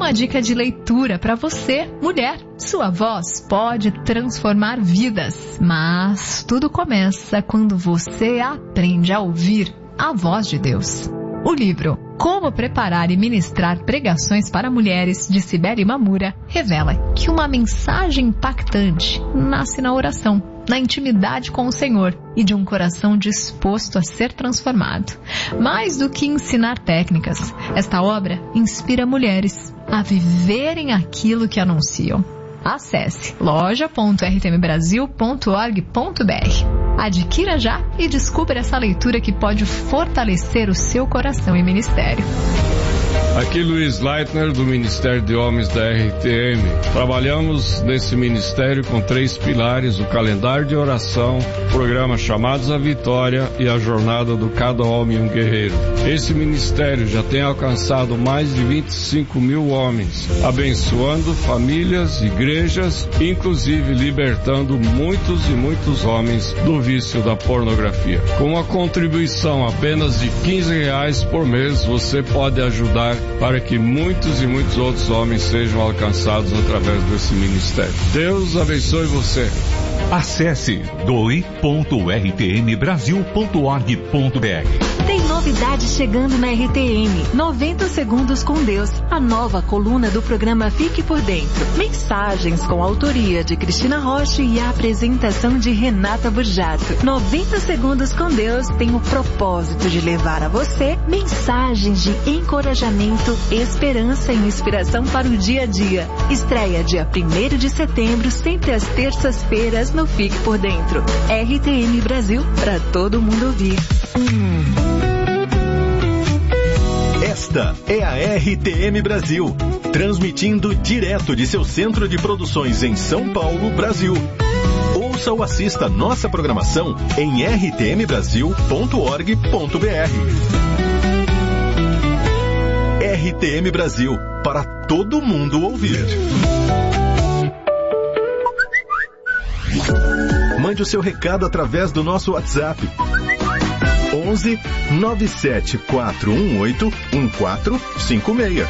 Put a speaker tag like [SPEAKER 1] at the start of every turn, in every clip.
[SPEAKER 1] uma dica de leitura para você, mulher. Sua voz pode transformar vidas, mas tudo começa quando você aprende a ouvir a voz de Deus. O livro Como Preparar e Ministrar Pregações para Mulheres, de Cibele Mamura, revela que uma mensagem impactante nasce na oração, na intimidade com o Senhor e de um coração disposto a ser transformado. Mais do que ensinar técnicas, esta obra inspira mulheres a viverem aquilo que anunciam. Acesse loja.rtmbrasil.org.br. Adquira já e descubra essa leitura que pode fortalecer o seu coração e ministério.
[SPEAKER 2] Aqui Luiz Leitner, do Ministério de Homens da RTM. Trabalhamos nesse ministério com 3 pilares: o calendário de oração, o programa Chamados à Vitória e a jornada do Cada Homem um Guerreiro. Esse ministério já tem alcançado mais de 25 mil homens, abençoando famílias, igrejas, inclusive libertando muitos e muitos homens do vício da pornografia. Com uma contribuição apenas de R$15 por mês, você pode ajudar para que muitos e muitos outros homens sejam alcançados através desse ministério. Deus abençoe você.
[SPEAKER 3] Acesse doe.rtmbrasil.org.br.
[SPEAKER 4] Tem novidade chegando na RTM. 90 Segundos com Deus, a nova coluna do programa Fique por Dentro. Mensagens com a autoria de Cristina Rocha e a apresentação de Renata Burjato. 90 Segundos com Deus tem o propósito de levar a você mensagens de encorajamento, esperança e inspiração para o dia a dia. Estreia dia 1º de setembro, sempre às terças-feiras no Fique por Dentro. RTM Brasil, para todo mundo ouvir.
[SPEAKER 5] Esta é a RTM Brasil, transmitindo direto de seu centro de produções em São Paulo, Brasil. Ouça ou assista nossa programação em rtmbrasil.org.br. RTM Brasil, para todo mundo ouvir. Mande o seu recado através do nosso WhatsApp. 11 97418 1456.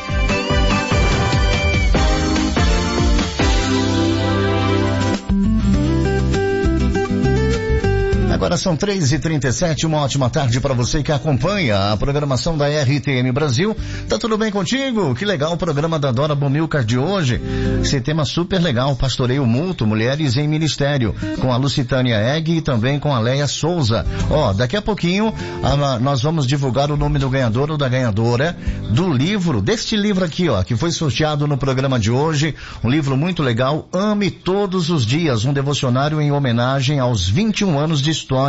[SPEAKER 6] Agora são 3h37, uma ótima tarde para você que acompanha a programação da RTM Brasil. Tá tudo bem contigo? Que legal o programa da Dora Bomilcar de hoje. Esse tema super legal, pastoreio mútuo, mulheres em ministério, com a Lucitânia Egg e também com a Leia Souza. Daqui a pouquinho nós vamos divulgar o nome do ganhador ou da ganhadora do livro, deste livro aqui, que foi sorteado no programa de hoje. Um livro muito legal, Ame Todos os Dias, um devocionário em homenagem aos 21 anos de história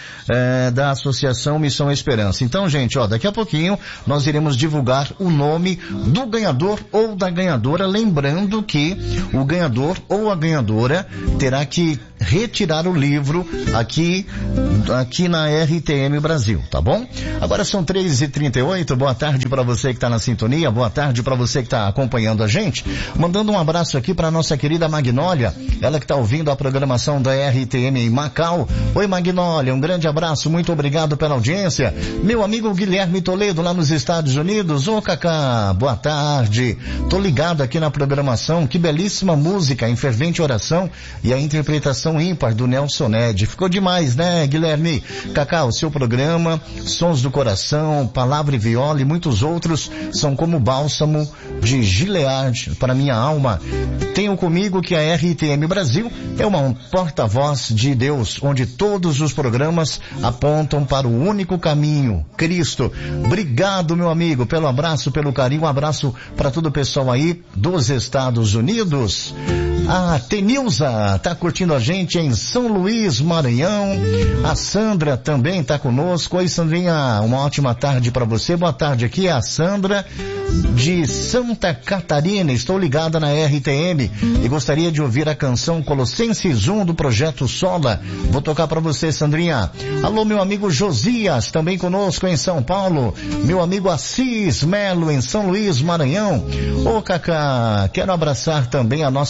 [SPEAKER 6] da Associação Missão Esperança. Então, gente, daqui a pouquinho nós iremos divulgar o nome do ganhador ou da ganhadora, lembrando que o ganhador ou a ganhadora terá que retirar o livro aqui na RTM Brasil, tá bom? Agora são 3h38, boa tarde para você que está na sintonia, boa tarde para você que está acompanhando a gente, mandando um abraço aqui para nossa querida Magnólia, ela que está ouvindo a programação da RTM em Macau. Oi, Magnólia, um grande abraço, muito obrigado pela audiência. Meu amigo Guilherme Toledo lá nos Estados Unidos, Cacá, boa tarde, tô ligado aqui na programação, que belíssima música, em fervente oração e a interpretação ímpar do Nelson Ned, ficou demais, né, Guilherme? Cacá, o seu programa, Sons do Coração, Palavra e Viola e muitos outros são como bálsamo de Gilead para minha alma. Tenho comigo que a RTM Brasil é uma porta-voz de Deus, onde todos os programas apontam para o único caminho, Cristo. Obrigado, meu amigo, pelo abraço, pelo carinho, um abraço para todo o pessoal aí dos Estados Unidos. A Tenilza tá curtindo a gente em São Luís, Maranhão. A Sandra também tá conosco. Oi, Sandrinha, uma ótima tarde para você. Boa tarde, aqui é a Sandra de Santa Catarina. Estou ligada na RTM e gostaria de ouvir a canção Colossenses 1 do Projeto Sola. Vou tocar para você, Sandrinha. Alô, meu amigo Josias, também conosco em São Paulo. Meu amigo Assis Melo em São Luís, Maranhão. Cacá, quero abraçar também a nossa amiga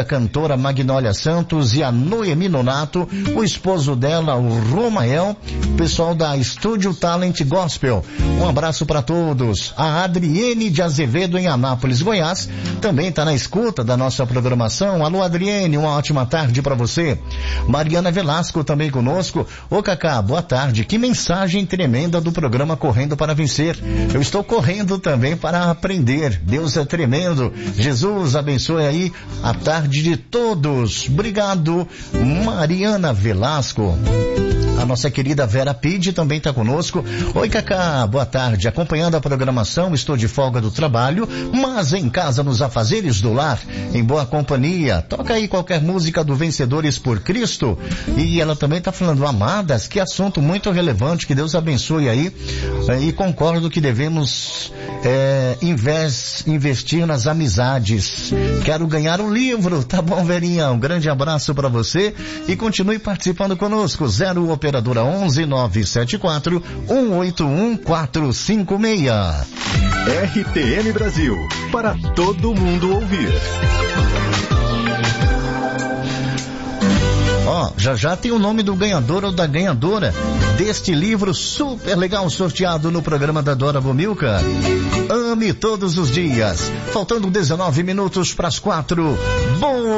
[SPEAKER 6] cantora Magnólia Santos e a Noemi Nonato, o esposo dela, o Romael, pessoal da Estúdio Talent Gospel. Um abraço para todos. A Adriene de Azevedo em Anápolis, Goiás, também está na escuta da nossa programação. Alô, Adriene, uma ótima tarde para você. Mariana Velasco também conosco. Ô Cacá, boa tarde. Que mensagem tremenda do programa Correndo para Vencer. Eu estou correndo também para aprender. Deus é tremendo. Jesus abençoe aí a tarde de todos. Obrigado, Mariana Velasco. A nossa querida Vera Pide também está conosco. Oi, Cacá, boa tarde. Acompanhando a programação, estou de folga do trabalho, mas em casa nos afazeres do lar, em boa companhia. Toca aí qualquer música do Vencedores por Cristo. E ela também está falando, amadas, que assunto muito relevante, que Deus abençoe aí. E concordo que devemos investir nas amizades. Quero ganhar um livro, tá bom, Verinha? Um grande abraço para você e continue participando conosco. 0 Operadora 11 974 181 456.
[SPEAKER 5] RTM Brasil, para todo mundo ouvir.
[SPEAKER 6] Ó, já tem o nome do ganhador ou da ganhadora deste livro super legal sorteado no programa da Dora Bomilcar. Ame todos os dias. Faltando 19 minutos para as 4. Bom